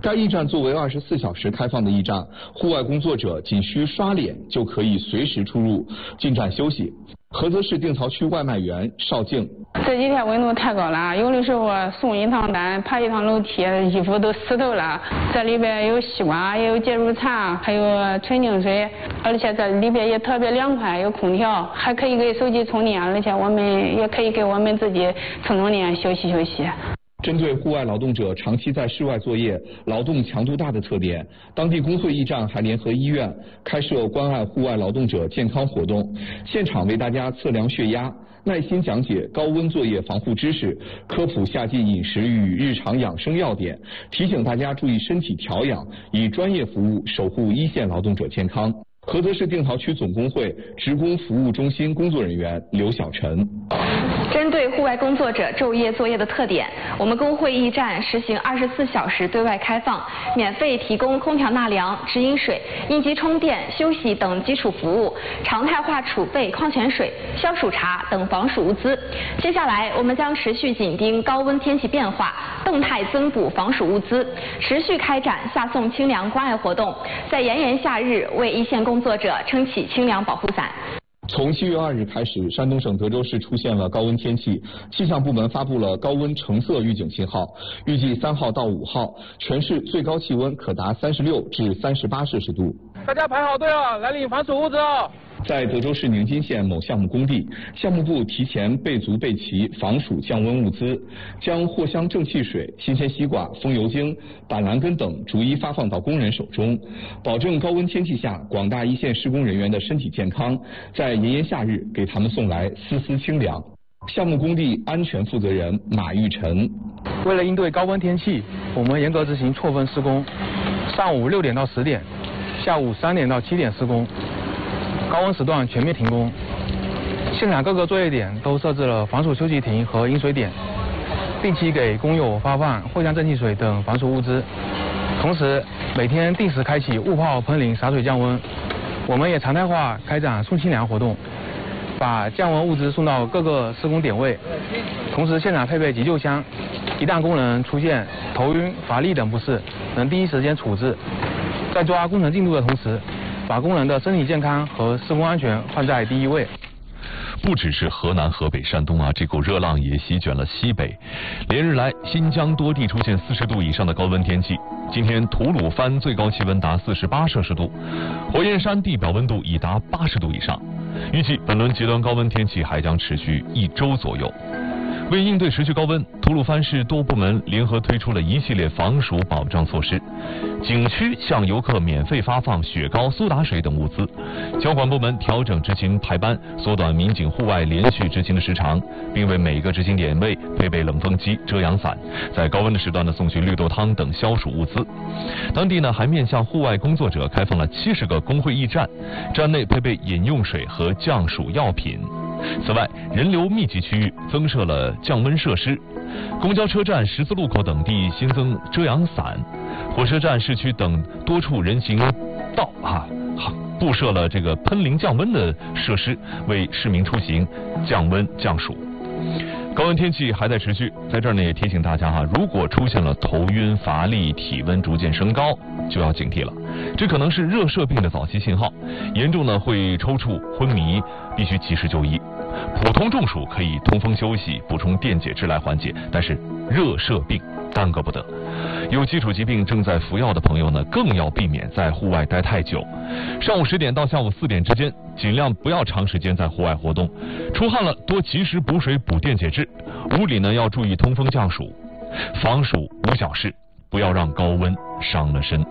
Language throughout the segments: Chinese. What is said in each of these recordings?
该驿站作为24小时开放的驿站，户外工作者仅需刷脸就可以随时出入，进站休息。菏泽市定陶区外卖员邵静： 这几天温度太高了，有的时候送一趟单，爬一趟楼梯，衣服都湿透了。这里边有西瓜，也有解暑茶，还有纯净水，而且这里边也特别凉快，有空调，还可以给手机充电，而且我们也可以给我们自己充电，休息休息。 针对户外劳动者长期在室外作业、劳动强度大的特点，当地工会驿站还联合医院开设关爱户外劳动者健康活动，现场为大家测量血压，耐心讲解高温作业防护知识，科普夏季饮食与日常养生要点，提醒大家注意身体调养，以专业服务守护一线劳动者健康。菏泽市定陶区总工会职工服务中心工作人员刘小晨： 针对户外工作者昼夜作业的特点，我们工会驿站实行24小时对外开放，免费提供空调纳凉、直饮水、应急充电、休息等基础服务，常态化储备矿泉水、消暑茶等防暑物资。接下来，我们将持续紧盯高温天气变化，动态增补防暑物资，持续开展夏送清凉关爱活动，在炎炎夏日为一线工作者撑起清凉保护伞。 从7月2日开始，山东省德州市出现了高温天气，气象部门发布了高温橙色预警信号，预计3号到5号，全市最高气温可达36至38摄氏度。 大家排好队啊，来领防暑物资啊！ 在德州市宁津县某项目工地，项目部提前备足备齐防暑降温物资，将藿香正气水、新鲜西瓜、风油精、板蓝根等逐一发放到工人手中，保证高温天气下广大一线施工人员的身体健康，在炎炎夏日给他们送来丝丝清凉。项目工地安全负责人马玉晨： 为了应对高温天气，我们严格执行错峰施工，上午6点到10点，下午3点到7点施工。高温时段全面停工，现场各个作业点都设置了防暑休息亭和饮水点，定期给工友发放藿香正气水等防暑物资。同时，每天定时开启雾泡喷淋洒水降温。我们也常态化开展送清凉活动，把降温物资送到各个施工点位。同时，现场配备急救箱，一旦工人出现头晕、乏力等不适，能第一时间处置。在抓工程进度的同时，把工人的身体健康和施工安全放在第一位。 不只是河南、河北、山东啊，这股热浪也席卷了西北。连日来，新疆多地出现40度以上的高温天气。今天，吐鲁番最高气温达48摄氏度，火焰山地表温度已达80度以上。预计本轮极端高温天气还将持续1周左右。为应对持续高温，吐鲁番市多部门联合推出了一系列防暑保障措施。景区向游客免费发放雪糕、苏打水等物资。交管部门调整执勤排班，缩短民警户外连续执勤的时长，并为每个执勤点位配备冷风机、遮阳伞，在高温的时段送去绿豆汤等消暑物资。当地还面向户外工作者开放了70个工会驿站，站内配备饮用水和降暑药品。此外，人流密集区域增设了降温设施，公交车站、十字路口等地新增遮阳伞，火车站、市区等多处人行道布设了这个喷淋降温的设施，为市民出行降温降暑。高温天气还在持续，在这儿呢也提醒大家如果出现了头晕、乏力、体温逐渐升高，就要警惕了。这可能是热射病的早期信号，严重会抽搐、昏迷，必须及时就医。普通中暑可以通风休息、补充电解质来缓解，但是热射病耽搁不得。有基础疾病正在服药的朋友呢，更要避免在户外待太久。上午10点到下午4点之间，尽量不要长时间在户外活动。出汗了，多及时补水、补电解质。屋里呢要注意通风降暑，防暑无小事，不要让高温伤了身。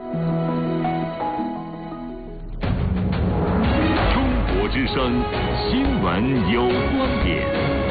中国之声新闻有观点。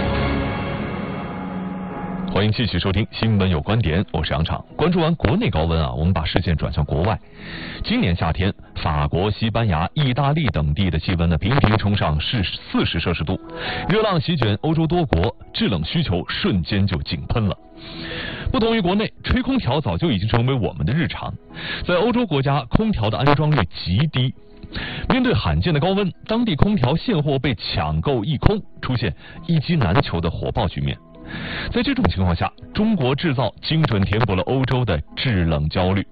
欢迎继续收听新闻有观点，我是杨畅。关注完国内高温我们把视线转向国外。今年夏天，法国、西班牙、意大利等地的气温频频冲上40摄氏度，热浪席卷欧洲多国，制冷需求瞬间就井喷了。不同于国内，吹空调早就已经成为我们的日常。在欧洲国家，空调的安装率极低。面对罕见的高温，当地空调现货被抢购一空，出现一机难求的火爆局面。在这种情况下，中国制造精准填补了欧洲的制冷焦虑。